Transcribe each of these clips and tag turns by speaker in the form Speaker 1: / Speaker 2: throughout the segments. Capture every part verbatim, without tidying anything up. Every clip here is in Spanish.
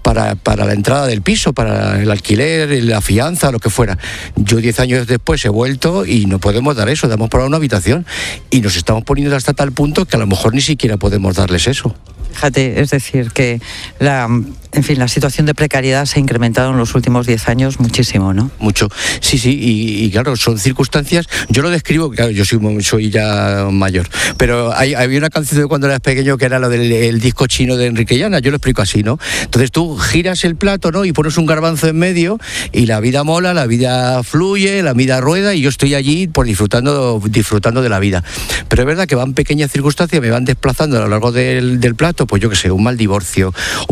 Speaker 1: para, para la entrada del piso, para el alquiler, la fianza, lo que fuera. Yo diez años después he vuelto y no podemos dar eso, damos por una habitación y nos estamos poniendo hasta tal punto que a lo mejor ni siquiera podemos darles eso.
Speaker 2: Fíjate, es decir, que la, en fin, la situación de precariedad se ha incrementado en los últimos diez años muchísimo, ¿no?
Speaker 1: Mucho, sí, sí, y, y claro, son circunstancias, yo lo describo, claro, yo soy, soy ya mayor, pero hay, había una canción de cuando eras pequeño que era lo del el disco chino de Enrique Llana, yo lo explico así, ¿no? Entonces tú giras el plato, ¿no? Y pones un garbanzo en medio y la vida mola, la vida fluye, la vida rueda y yo estoy allí pues disfrutando, disfrutando de la vida. Pero es verdad que van pequeñas circunstancias, me van desplazando a lo largo del, del plato, pues yo qué sé, un mal divorcio,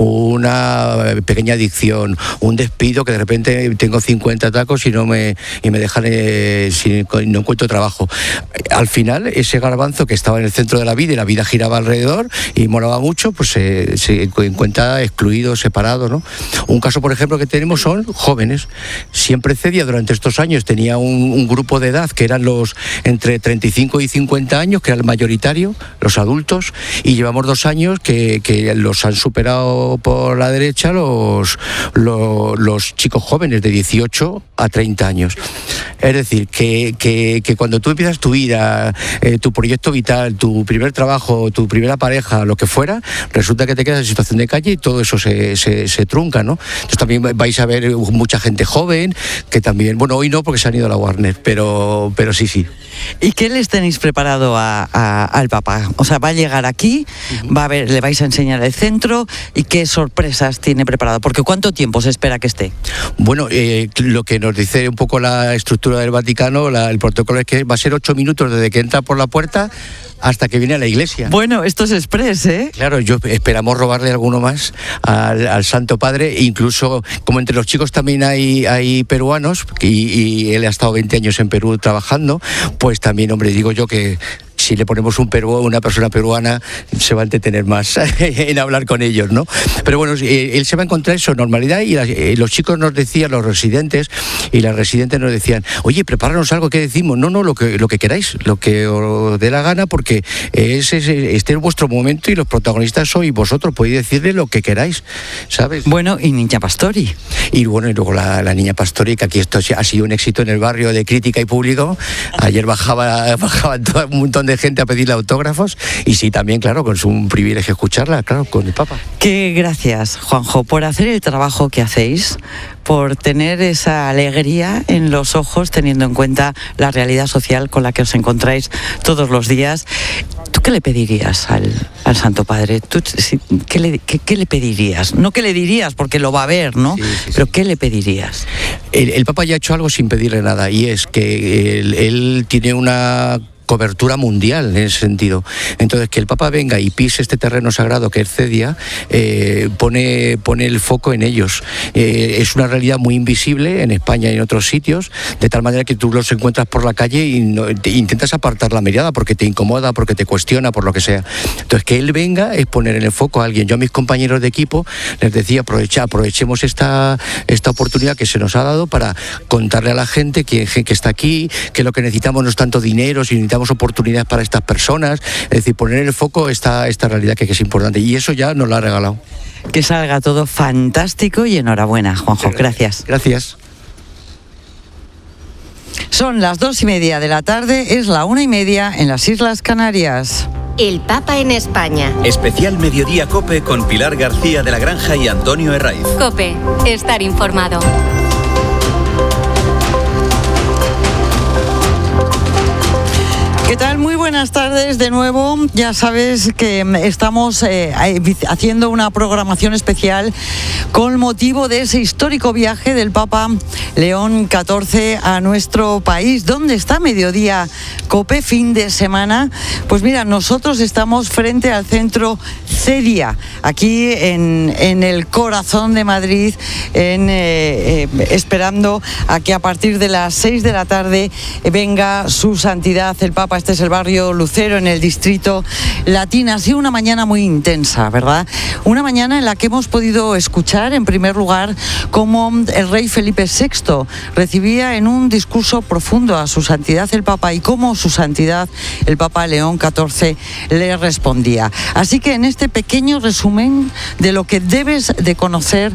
Speaker 1: una pequeña adicción, un despido que de repente tengo cincuenta tacos y no me y me dejan eh, sin, no encuentro trabajo. Al final ese garbanzo que estaba en el centro de la vida y la vida giraba alrededor y molaba mucho, pues se, se encuentra excluido, separado, ¿no? Un caso, por ejemplo, que tenemos son jóvenes. Siempre Cedia durante estos años tenía un, un grupo de edad que eran los entre treinta y cinco y cincuenta años, que era el mayoritario, los adultos, y llevamos dos años que Que, que los han superado por la derecha los, los, los chicos jóvenes de dieciocho a treinta años. Es decir, que, que, que cuando tú empiezas tu vida, eh, tu proyecto vital, tu primer trabajo, tu primera pareja, lo que fuera, resulta que te quedas en situación de calle y todo eso se, se, se trunca, ¿no? Entonces también vais a ver mucha gente joven que también, bueno, hoy no porque se han ido a la Warner, pero, pero sí, sí.
Speaker 2: ¿Y qué les tenéis preparado a, a, al papá? O sea, va a llegar aquí, uh-huh. va a ver, le vais a enseñar el centro y qué sorpresas tiene preparado, porque ¿cuánto tiempo se espera que esté?
Speaker 1: Bueno, eh, lo que nos dice un poco la estructura del Vaticano, la, el protocolo es que va a ser ocho minutos desde que entra por la puerta hasta que viene a la iglesia.
Speaker 2: Bueno, esto es express, ¿eh?
Speaker 1: Claro, yo esperamos robarle alguno más al, al Santo Padre, incluso como entre los chicos también hay, hay peruanos, y, y él ha estado veinte años en Perú trabajando, pues también, hombre, digo yo que si le ponemos un peruano, una persona peruana, se va a entretener más en hablar con ellos, ¿no? Pero bueno, él se va a encontrar eso, normalidad, y las, los chicos nos decían, los residentes, y las residentes nos decían, oye, prepáranos algo, ¿qué decimos? No, no, lo que, lo que queráis, lo que os dé la gana, porque es, es, este es vuestro momento y los protagonistas sois vosotros, podéis decirle lo que queráis, ¿sabes?
Speaker 2: Bueno, y Niña Pastori.
Speaker 1: Y bueno, y luego la, la Niña Pastori, que aquí esto ha sido un éxito en el barrio de crítica y público. Ayer bajaba, bajaba todo un montón de gente a pedirle autógrafos y sí, también, claro, con su un privilegio escucharla, claro, con el Papa.
Speaker 2: Qué gracias, Juanjo, por hacer el trabajo que hacéis, por tener esa alegría en los ojos, teniendo en cuenta la realidad social con la que os encontráis todos los días. ¿Tú qué le pedirías al, al Santo Padre? ¿Tú, qué, le, qué, ¿Qué le pedirías? No qué le dirías, porque lo va a ver, ¿no? Sí, sí, Pero sí. ¿Qué le pedirías?
Speaker 1: El, el Papa ya ha hecho algo sin pedirle nada, y es que él, él tiene una cobertura mundial en ese sentido. Entonces, que el Papa venga y pise este terreno sagrado que es Cedia, eh, pone, pone el foco en ellos. Eh, es una realidad muy invisible en España y en otros sitios, de tal manera que tú los encuentras por la calle y no, te, intentas apartar la mirada porque te incomoda, porque te cuestiona, por lo que sea. Entonces, que él venga es poner en el foco a alguien. Yo a mis compañeros de equipo les decía, aprovecha, aprovechemos esta, esta oportunidad que se nos ha dado para contarle a la gente que, que está aquí, que lo que necesitamos no es tanto dinero, sino necesitamos oportunidades para estas personas, es decir, poner en el foco esta, esta realidad que, que es importante, y eso ya nos lo ha regalado.
Speaker 2: Que salga todo fantástico y enhorabuena, Juanjo, gracias.
Speaker 1: Gracias.
Speaker 2: Son las dos y media de la tarde, es la una y media en las Islas Canarias.
Speaker 3: El Papa en España.
Speaker 4: Especial Mediodía COPE con Pilar García de la Granja y Antonio Herraiz.
Speaker 3: COPE, estar informado.
Speaker 2: ¿Qué tal? Muy buenas tardes de nuevo. Ya sabes que estamos eh, haciendo una programación especial con motivo de ese histórico viaje del Papa León catorce a nuestro país. ¿Dónde está Mediodía COPE fin de semana? Pues mira, nosotros estamos frente al centro Cedia, aquí en, en el corazón de Madrid, en, eh, eh, esperando a que a partir de las seis de la tarde venga su santidad el Papa. Este es el barrio Lucero, en el distrito Latín. Ha sido una mañana muy intensa, ¿verdad? Una mañana en la que hemos podido escuchar, en primer lugar, cómo el rey Felipe sexto recibía en un discurso profundo a su santidad el Papa y cómo su santidad el Papa León catorce le respondía. Así que en este pequeño resumen de lo que debes de conocer